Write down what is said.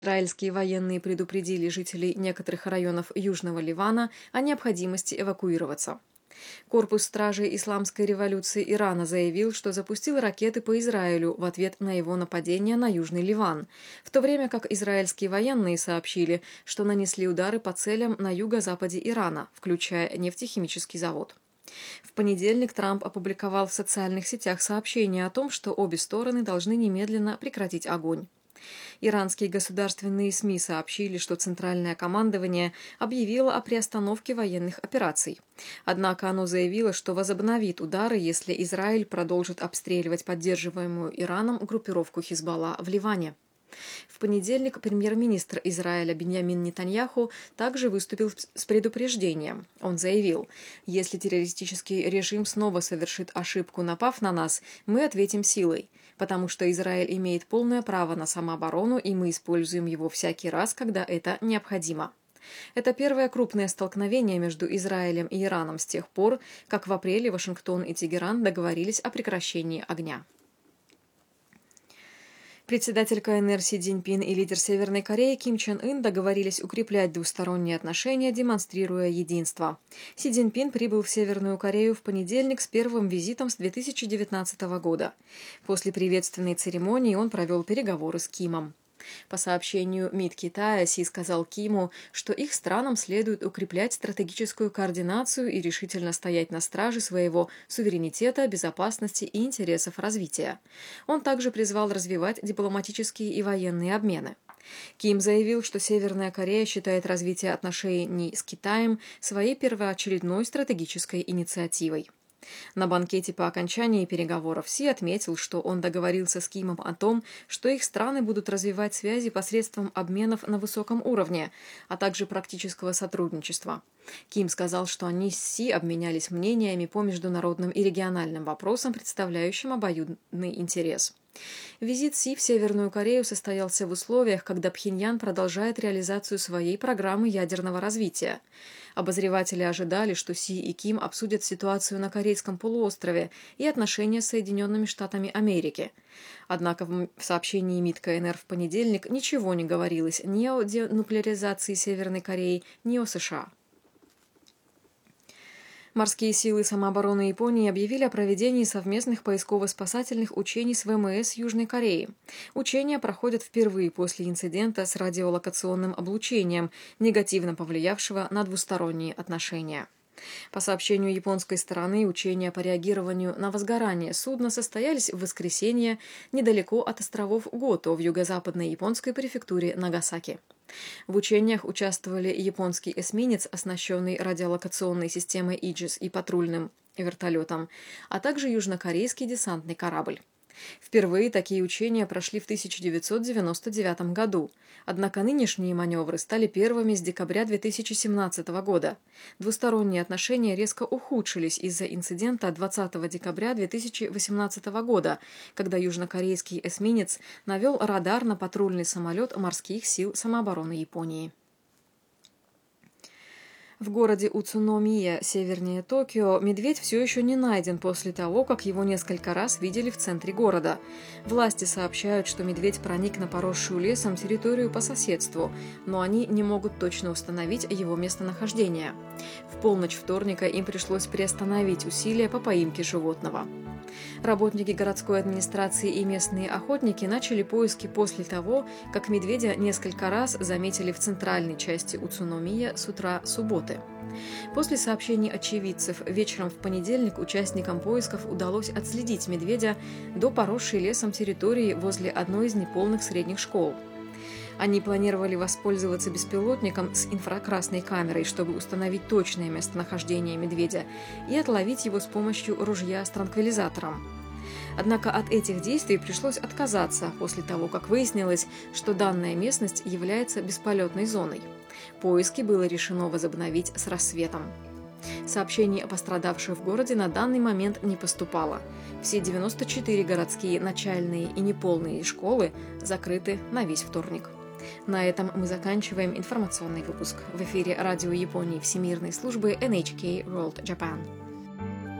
Израильские военные предупредили жителей некоторых районов Южного Ливана о необходимости эвакуироваться. Корпус стражей Исламской революции Ирана заявил, что запустил ракеты по Израилю в ответ на его нападение на Южный Ливан, в то время как израильские военные сообщили, что нанесли удары по целям на юго-западе Ирана, включая нефтехимический завод. В понедельник Трамп опубликовал в социальных сетях сообщение о том, что обе стороны должны немедленно прекратить огонь. Иранские государственные СМИ сообщили, что Центральное командование объявило о приостановке военных операций. Однако оно заявило, что возобновит удары, если Израиль продолжит обстреливать поддерживаемую Ираном группировку Хизбалла в Ливане. В понедельник премьер-министр Израиля Биньямин Нетаньяху также выступил с предупреждением. Он заявил: «Если террористический режим снова совершит ошибку, напав на нас, мы ответим силой, потому что Израиль имеет полное право на самооборону, и мы используем его всякий раз, когда это необходимо». Это первое крупное столкновение между Израилем и Ираном с тех пор, как в апреле Вашингтон и Тегеран договорились о прекращении огня. Председатель КНР Си Цзиньпин и лидер Северной Кореи Ким Чен Ын договорились укреплять двусторонние отношения, демонстрируя единство. Си Цзиньпин прибыл в Северную Корею в понедельник с первым визитом с 2019 года. После приветственной церемонии он провел переговоры с Кимом. По сообщению МИД Китая, Си сказал Киму, что их странам следует укреплять стратегическую координацию и решительно стоять на страже своего суверенитета, безопасности и интересов развития. Он также призвал развивать дипломатические и военные обмены. Ким заявил, что Северная Корея считает развитие отношений с Китаем своей первоочередной стратегической инициативой. На банкете по окончании переговоров Си отметил, что он договорился с Кимом о том, что их страны будут развивать связи посредством обменов на высоком уровне, а также практического сотрудничества. Ким сказал, что они с Си обменялись мнениями по международным и региональным вопросам, представляющим обоюдный интерес. Визит Си в Северную Корею состоялся в условиях, когда Пхеньян продолжает реализацию своей программы ядерного развития. Обозреватели ожидали, что Си и Ким обсудят ситуацию на Корейском полуострове и отношения с Соединенными Штатами Америки. Однако в сообщении МИД КНР в понедельник ничего не говорилось ни о денуклеаризации Северной Кореи, ни о США. Морские силы самообороны Японии объявили о проведении совместных поисково-спасательных учений с ВМС Южной Кореи. Учения проходят впервые после инцидента с радиолокационным облучением, негативно повлиявшего на двусторонние отношения. По сообщению японской стороны, учения по реагированию на возгорание судна состоялись в воскресенье недалеко от островов Гото в юго-западной японской префектуре Нагасаки. В учениях участвовали японский эсминец, оснащенный радиолокационной системой Aegis и патрульным вертолетом, а также южнокорейский десантный корабль. Впервые такие учения прошли в 1999 году, однако нынешние маневры стали первыми с декабря 2017 года. Двусторонние отношения резко ухудшились из-за инцидента 20 декабря 2018 года, когда южнокорейский эсминец навел радар на патрульный самолет морских сил самообороны Японии. В городе Уцуномия, севернее Токио, медведь все еще не найден после того, как его несколько раз видели в центре города. Власти сообщают, что медведь проник на поросшую лесом территорию по соседству, но они не могут точно установить его местонахождение. В полночь вторника им пришлось приостановить усилия по поимке животного. Работники городской администрации и местные охотники начали поиски после того, как медведя несколько раз заметили в центральной части Уцуномия с утра субботы. После сообщений очевидцев вечером в понедельник участникам поисков удалось отследить медведя до поросшей лесом территории возле одной из неполных средних школ. Они планировали воспользоваться беспилотником с инфракрасной камерой, чтобы установить точное местонахождение медведя и отловить его с помощью ружья с транквилизатором. Однако от этих действий пришлось отказаться после того, как выяснилось, что данная местность является бесполетной зоной. Поиски было решено возобновить с рассветом. Сообщений о пострадавших в городе на данный момент не поступало. Все 94 городские начальные и неполные школы закрыты на весь вторник. На этом мы заканчиваем информационный выпуск. В эфире радио Японии Всемирной службы NHK World Japan.